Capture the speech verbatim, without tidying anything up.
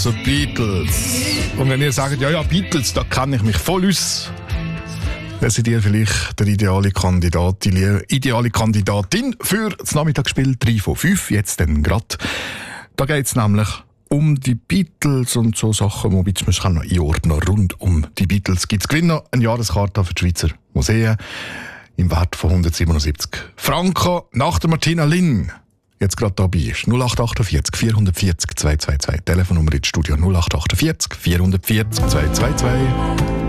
So Beatles. Und wenn ihr sagt, ja, ja, Beatles, da kenne ich mich voll aus, dann seid ihr vielleicht der ideale Kandidat, die ideale Kandidatin für das Nachmittagsspiel drei von fünf, jetzt dann gerade. Da geht es nämlich um die Beatles und so Sachen, wobei man es noch einordnen kann. Rund um die Beatles gibt es Gewinner, eine Jahreskarte für die Schweizer Museen im Wert von hundertsiebenundsiebzig Franken nach der Martina Lin. Jetzt gerade dabei ist null acht achtundvierzig vierhundertvierzig zweihundertzweiundzwanzig. Telefonnummer ins Studio null acht achtundvierzig vierhundertvierzig zweihundertzweiundzwanzig.